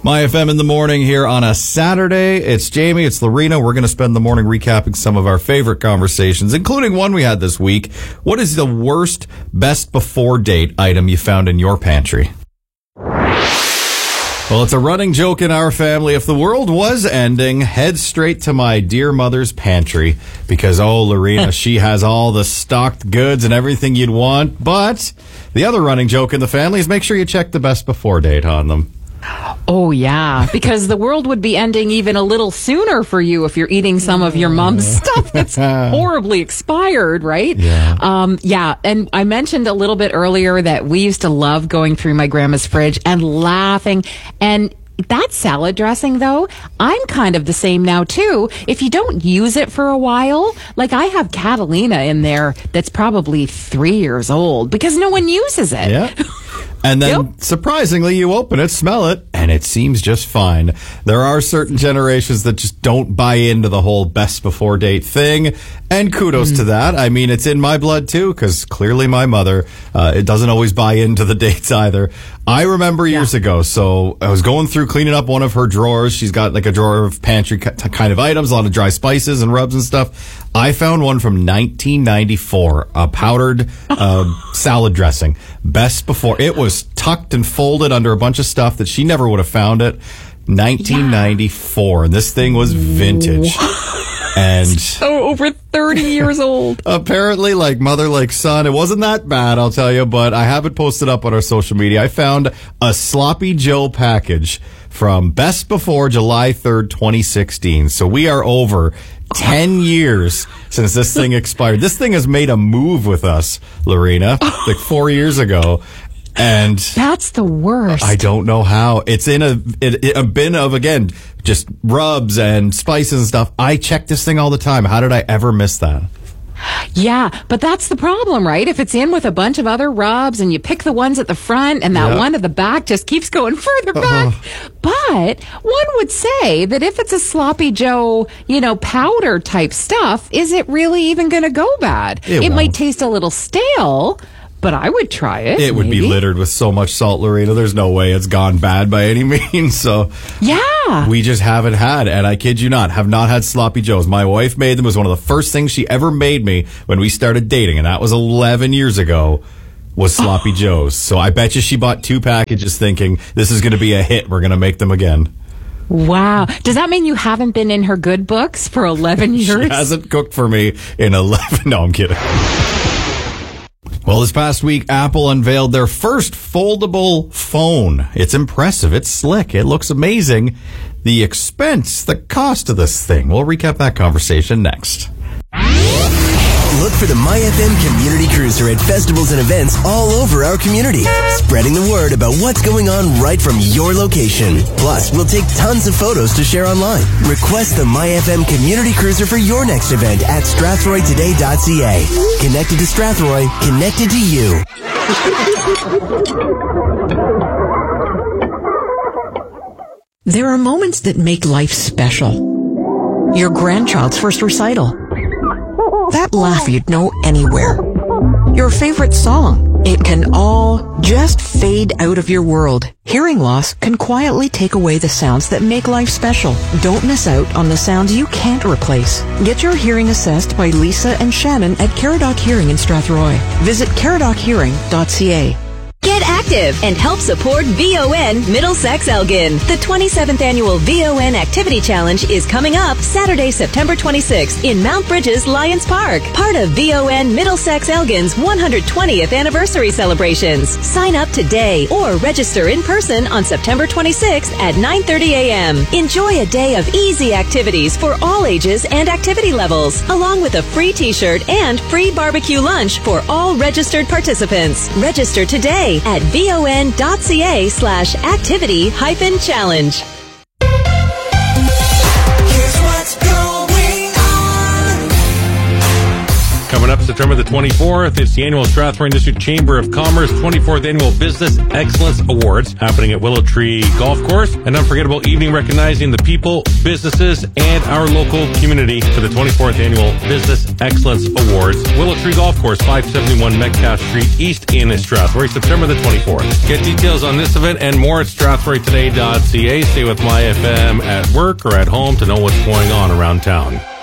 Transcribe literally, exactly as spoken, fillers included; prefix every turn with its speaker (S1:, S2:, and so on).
S1: My F M in the morning here on a Saturday. It's Jamie, it's Lorena. We're going to spend the morning recapping some of our favorite conversations, including one we had this week. What is the worst best before date item you found in your pantry? Well, it's a running joke in our family. If the world was ending, head straight to my dear mother's pantry because, oh, Lorena, she has all the stocked goods and everything you'd want. But the other running joke in the family is make sure you check the best before date on them.
S2: Oh, yeah, because the world would be ending even a little sooner for you if you're eating some of your mom's stuff that's horribly expired, right?
S1: Yeah.
S2: Um, yeah, and I mentioned a little bit earlier that we used to love going through my grandma's fridge and laughing. And that salad dressing, though, I'm kind of the same now, too. If you don't use it for a while, like I have Catalina in there that's probably three years old because no one uses it.
S1: Yeah. And then, yep. surprisingly, you open it, smell it, and it seems just fine. There are certain generations that just don't buy into the whole best before date thing, and kudos mm. to that. I mean, it's in my blood, too, because clearly my mother, uh, it doesn't always buy into the dates either. I remember years yeah. ago, so I was going through cleaning up one of her drawers. She's got like a drawer of pantry kind of items, a lot of dry spices and rubs and stuff. I found one from nineteen ninety-four, a powdered uh, salad dressing. Best before. It was tucked and folded under a bunch of stuff that she never would have found it. nineteen ninety-four. Yeah. And this thing was vintage. And
S2: so over thirty years old.
S1: Apparently, like mother, like son. It wasn't that bad, I'll tell you, but I have it posted up on our social media. I found a Sloppy Joe package from Best Before July third, twenty sixteen. So we are over ten years since this thing expired. This thing has made a move with us, Lorena, like four years ago. And
S2: that's the worst.
S1: I don't know how. It's in a, it, a bin of, again, just rubs and spices and stuff. I check this thing all the time. How did I ever miss that?
S2: Yeah, but that's the problem, right? If it's in with a bunch of other rubs and you pick the ones at the front and that yeah. one at the back just keeps going further back. Uh-huh. But one would say that if it's a Sloppy Joe, you know, powder type stuff, is it really even going to go bad?
S1: It,
S2: it
S1: might
S2: taste a little stale, but I would try it.
S1: It would
S2: maybe.
S1: be littered with so much salt, Lorena. There's no way it's gone bad by any means. So
S2: yeah,
S1: we just haven't had, and I kid you not, have not had Sloppy Joes. My wife made them. It was one of the first things she ever made me when we started dating, and that was eleven years ago, was Sloppy oh. Joes. So I bet you she bought two packages thinking, this is going to be a hit. We're going to make them again.
S2: Wow. Does that mean you haven't been in her good books for eleven years?
S1: She hasn't cooked for me in eleven. No, I'm kidding. Well, this past week, Apple unveiled their first foldable phone. It's impressive. It's slick. It looks amazing. The expense, the cost of this thing. We'll recap that conversation next.
S3: Look for the My F M Community Cruiser at festivals and events all over our community, spreading the word about what's going on right from your location. Plus, we'll take tons of photos to share online. Request the My F M Community Cruiser for your next event at strathroy today dot c a. Connected to Strathroy, connected to you.
S4: There are moments that make life special. Your grandchild's first recital. That laugh you'd know anywhere. Your favorite song. It can all just fade out of your world. Hearing loss can quietly take away the sounds that make life special. Don't miss out on the sounds you can't replace. Get your hearing assessed by Lisa and Shannon at Caradoc Hearing in Strathroy. Visit caradoc hearing dot c a.
S5: Get active and help support V O N Middlesex Elgin. The twenty-seventh Annual V O N Activity Challenge is coming up Saturday, September twenty-sixth in Mount Bridges Lions Park. Part of V O N Middlesex Elgin's one hundred twentieth anniversary celebrations. Sign up today or register in person on September twenty-sixth at nine thirty a.m. Enjoy a day of easy activities for all ages and activity levels, along with a free t-shirt and free barbecue lunch for all registered participants. Register today at von dot c a slash activity hyphen challenge.
S1: Coming
S6: Coming up September the twenty-fourth, it's the annual Strathroy District Chamber of Commerce twenty-fourth Annual Business Excellence Awards happening at Willow Tree Golf Course. An unforgettable evening recognizing the people, businesses, and our local community for the twenty-fourth Annual Business Excellence Awards. Willow Tree Golf Course, five seventy-one Metcalfe Street East in Strathroy, September the twenty-fourth. Get details on this event and more at strathroy today dot c a. Stay with My F M at work or at home to know what's going on around town.